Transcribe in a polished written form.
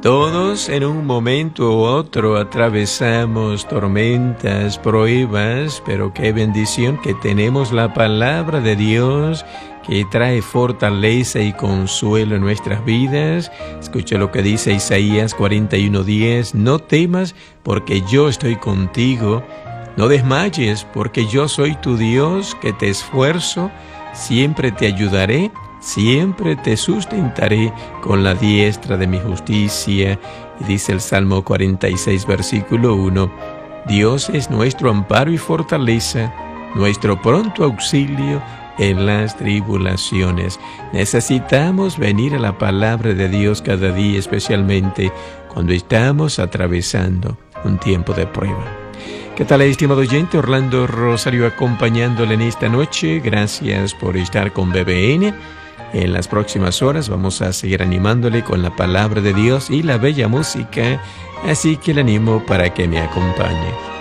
Todos en un momento u otro atravesamos tormentas, pruebas, pero qué bendición que tenemos la palabra de Dios que trae fortaleza y consuelo en nuestras vidas. Escucha lo que dice Isaías 41:10: no temas porque yo estoy contigo, no desmayes porque yo soy tu Dios que te esfuerzo, siempre te ayudaré. Siempre te sustentaré con la diestra de mi justicia. Y dice el Salmo 46, versículo 1, Dios es nuestro amparo y fortaleza, nuestro pronto auxilio en las tribulaciones. Necesitamos venir a la palabra de Dios cada día, especialmente cuando estamos atravesando un tiempo de prueba. ¿Qué tal, estimado oyente? Orlando Rosario acompañándole en esta noche. Gracias por estar con BBN. En las próximas horas vamos a seguir animándole con la palabra de Dios y la bella música, así que le animo para que me acompañe.